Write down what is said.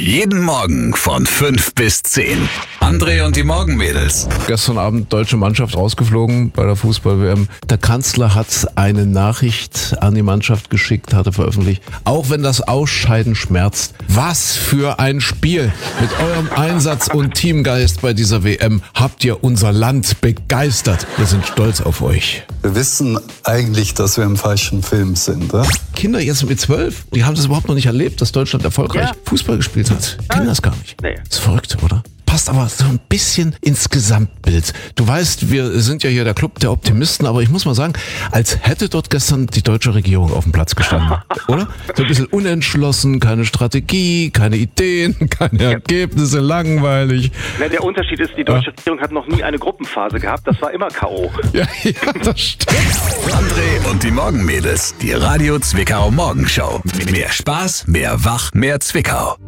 Jeden Morgen von 5 bis 10. André und die Morgenmädels. Gestern Abend deutsche Mannschaft rausgeflogen bei der Fußball-WM. Der Kanzler hat eine Nachricht an die Mannschaft geschickt, hatte veröffentlicht. Auch wenn das Ausscheiden schmerzt. Was für ein Spiel! Mit eurem Einsatz und Teamgeist bei dieser WM habt ihr unser Land begeistert. Wir sind stolz auf euch. Wir wissen eigentlich, dass wir im falschen Film sind. Oder? Kinder jetzt mit 12, die haben das überhaupt noch nicht erlebt, dass Deutschland erfolgreich Fußball gespielt hat. Kennen das gar nicht. Nee. Ist verrückt, oder? Passt aber so ein bisschen ins Gesamtbild. Du weißt, wir sind ja hier der Club der Optimisten, aber ich muss mal sagen, als hätte dort gestern die deutsche Regierung auf dem Platz gestanden, oder? So ein bisschen unentschlossen, keine Strategie, keine Ideen, keine Ergebnisse, langweilig. Na, der Unterschied ist, die deutsche Regierung hat noch nie eine Gruppenphase gehabt, das war immer K.O. Ja, das stimmt. André und die Morgenmädels. Die Radio Zwickau Morgenshow. Mehr Spaß, mehr Wach, mehr Zwickau.